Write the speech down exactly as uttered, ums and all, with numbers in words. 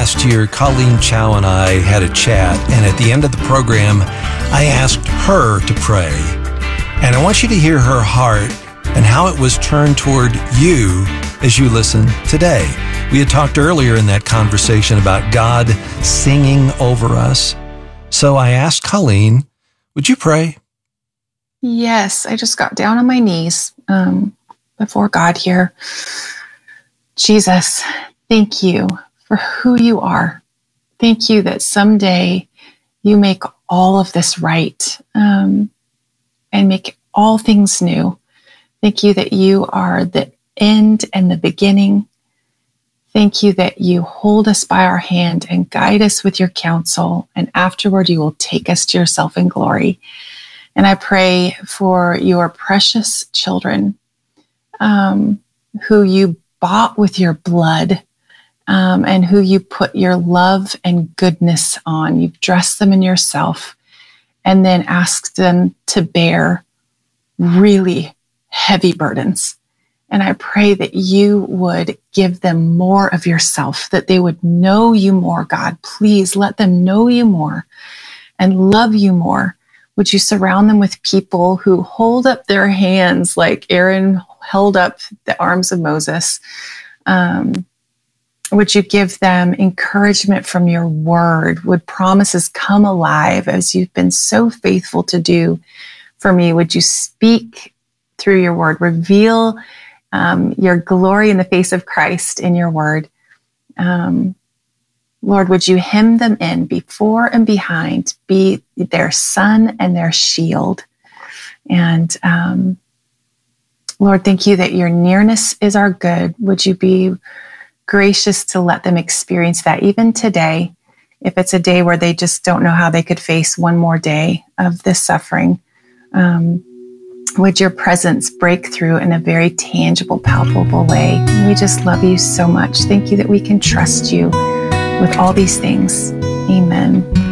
last year, Colleen Chow and I had a chat, and at the end of the program, I asked her to pray. And I want you to hear her heart and how it was turned toward you as you listen today. We had talked earlier in that conversation about God singing over us. So I asked Colleen, would you pray? Yes, I just got down on my knees um, before God here. Jesus, thank you for who you are. Thank you that someday you make all of this right um, and make all things new. Thank you that you are the end and the beginning. Thank you that you hold us by our hand and guide us with your counsel, and afterward you will take us to yourself in glory. And I pray for your precious children um, who you bought with your blood um, and who you put your love and goodness on. You've dressed them in yourself and then asked them to bear really heavy burdens. And I pray that you would give them more of yourself, that they would know you more, God. Please let them know you more and love you more. Would you surround them with people who hold up their hands like Aaron held up the arms of Moses? Um, would you give them encouragement from your word? Would promises come alive as you've been so faithful to do for me? Would you speak through your word, reveal um, your glory in the face of Christ in your word? Um, Lord, would you hem them in before and behind, be their sun and their shield? And um, Lord, thank you that your nearness is our good. Would you be gracious to let them experience that even today, if it's a day where they just don't know how they could face one more day of this suffering? Um, would your presence break through in a very tangible, palpable way? We just love you so much. Thank you that we can trust you with all these things. Amen.